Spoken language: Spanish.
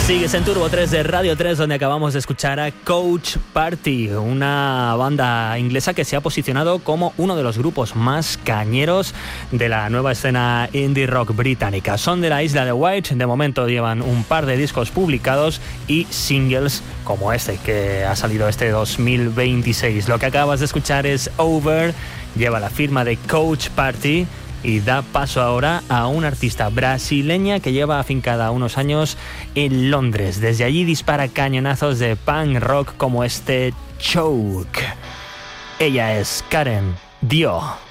Sigues en Turbo 3 de Radio 3, donde acabamos de escuchar a Coach Party, una banda inglesa que se ha posicionado como uno de los grupos más cañeros de la nueva escena indie rock británica. Son de la isla de Wight, de momento llevan un par de discos publicados y singles como este que ha salido este 2026. Lo que acabas de escuchar es Over, lleva la firma de Coach Party y da paso ahora a una artista brasileña que lleva afincada unos años en Londres. Desde allí dispara cañonazos de punk rock como este Choke. Ella es Karen Dio.